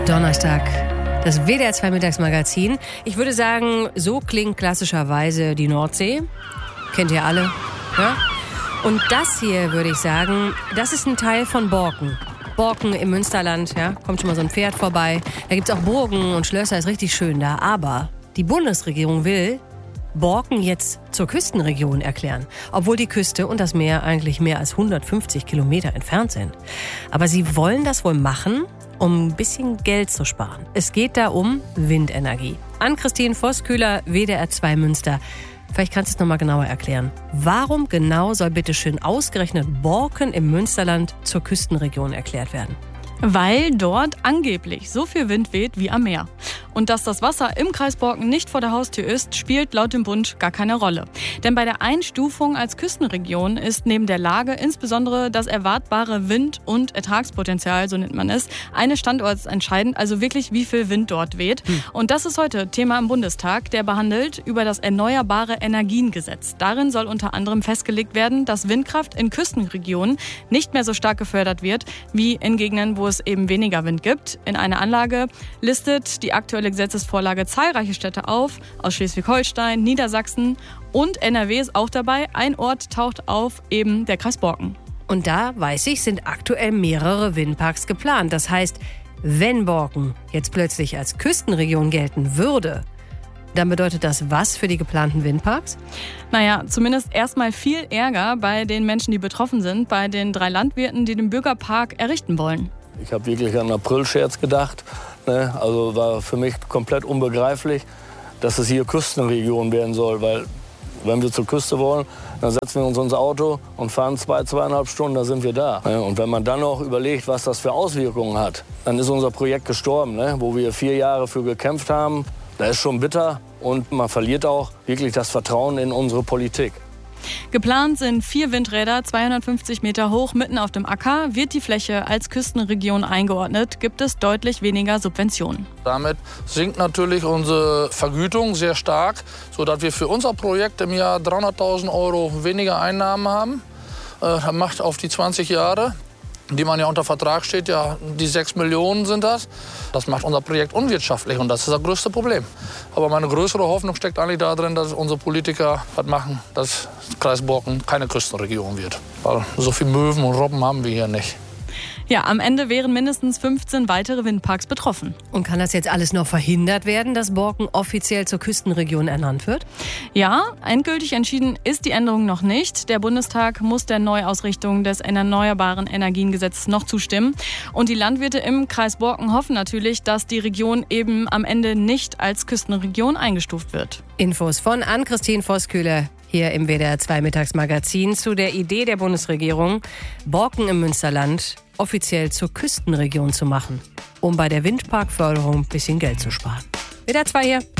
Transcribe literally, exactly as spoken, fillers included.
Donnerstag, das W D R zwei Mittagsmagazin. Ich würde sagen, so klingt klassischerweise die Nordsee. Kennt ihr alle, ja? Und das hier, würde ich sagen, das ist ein Teil von Borken. Borken im Münsterland, ja, kommt schon mal so ein Pferd vorbei. Da gibt's auch Burgen und Schlösser, ist richtig schön da. Aber die Bundesregierung will Borken jetzt zur Küstenregion erklären, obwohl die Küste und das Meer eigentlich mehr als hundertfünfzig Kilometer entfernt sind. Aber sie wollen das wohl machen, um ein bisschen Geld zu sparen. Es geht da um Windenergie. Ann-Christine Voskuehler, W D R zwei Münster. Vielleicht kannst du es noch mal genauer erklären. Warum genau soll bitte schön ausgerechnet Borken im Münsterland zur Küstenregion erklärt werden? Weil dort angeblich so viel Wind weht wie am Meer. Und dass das Wasser im Kreis Borken nicht vor der Haustür ist, spielt laut dem Bund gar keine Rolle. Denn bei der Einstufung als Küstenregion ist neben der Lage insbesondere das erwartbare Wind- und Ertragspotenzial, so nennt man es, eines Standorts entscheidend, also wirklich wie viel Wind dort weht. Hm. Und das ist heute Thema im Bundestag, der behandelt über das Erneuerbare Energiengesetz. Darin soll unter anderem festgelegt werden, dass Windkraft in Küstenregionen nicht mehr so stark gefördert wird, wie in Gegenden, wo es eben weniger Wind gibt. In einer Anlage listet die aktuelle Gesetzesvorlage zahlreiche Städte auf, aus Schleswig-Holstein, Niedersachsen und N R W ist auch dabei. Ein Ort taucht auf, eben der Kreis Borken. Und da, weiß ich, sind aktuell mehrere Windparks geplant. Das heißt, wenn Borken jetzt plötzlich als Küstenregion gelten würde, dann bedeutet das was für die geplanten Windparks? Naja, zumindest erstmal viel Ärger bei den Menschen, die betroffen sind, bei den drei Landwirten, die den Bürgerpark errichten wollen. Ich habe wirklich an einen Aprilscherz gedacht. Ne? Also war für mich komplett unbegreiflich, dass es hier Küstenregion werden soll. Weil wenn wir zur Küste wollen, dann setzen wir uns ins Auto und fahren zwei, zweieinhalb Stunden, da sind wir da. Ne? Und wenn man dann noch überlegt, was das für Auswirkungen hat, dann ist unser Projekt gestorben, ne? Wo wir vier Jahre für gekämpft haben. Das ist schon bitter und man verliert auch wirklich das Vertrauen in unsere Politik. Geplant sind vier Windräder, zweihundertfünfzig Meter hoch, mitten auf dem Acker. Wird die Fläche als Küstenregion eingeordnet, gibt es deutlich weniger Subventionen. Damit sinkt natürlich unsere Vergütung sehr stark, sodass wir für unser Projekt im Jahr dreihunderttausend Euro weniger Einnahmen haben. Das macht auf die zwanzig Jahre, die man ja unter Vertrag steht, ja, die sechs Millionen sind das. Das macht unser Projekt unwirtschaftlich und das ist das größte Problem. Aber meine größere Hoffnung steckt eigentlich darin, dass unsere Politiker was machen, dass Kreis Borken keine Küstenregion wird. Weil so viel Möwen und Robben haben wir hier nicht. Ja, am Ende wären mindestens fünfzehn weitere Windparks betroffen. Und kann das jetzt alles noch verhindert werden, dass Borken offiziell zur Küstenregion ernannt wird? Ja, endgültig entschieden ist die Änderung noch nicht. Der Bundestag muss der Neuausrichtung des Erneuerbaren Energiengesetzes noch zustimmen. Und die Landwirte im Kreis Borken hoffen natürlich, dass die Region eben am Ende nicht als Küstenregion eingestuft wird. Infos von Ann-Christine Voskuehler hier im W D R zwei Mittagsmagazin zu der Idee der Bundesregierung, Borken im Münsterland offiziell zur Küstenregion zu machen, um bei der Windparkförderung ein bisschen Geld zu sparen. W D R zwei hier.